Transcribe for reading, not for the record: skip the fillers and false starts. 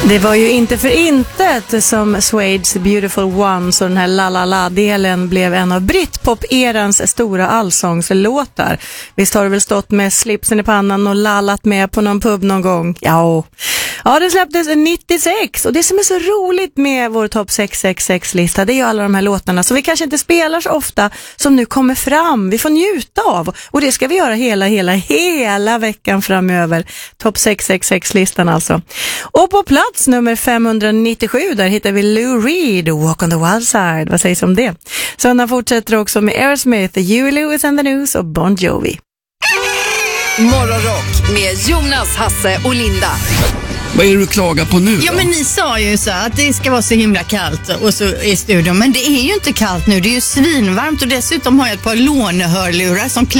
Det var ju inte för intet som Suede's Beautiful Ones och den här la-la-la-delen blev en av Britpop-erans stora allsångslåtar. Visst har du väl stått med slipsen i pannan och lallat med på någon pub någon gång? Ja, det släpptes 96 och det som är så roligt med vår topp 666-lista det är ju alla de här låtarna som vi kanske inte spelar så ofta som nu kommer fram. Vi får njuta av och det ska vi göra hela veckan framöver. Topp 666-listan alltså. Och på plats nummer 597 där hittar vi Lou Reed och Walk on the Wild Side. Vad sägs om det? Sådana fortsätter också med Aerosmith, Huey Lewis and the News och Bon Jovi. Morgonrock med Jonas, Hasse och Linda. Vad är det du klagar på nu då? Ja, men ni sa ju så att det ska vara så himla kallt och så i studion. Men det är ju inte kallt nu, det är ju svinvarmt och dessutom har jag ett par lånehörlurar som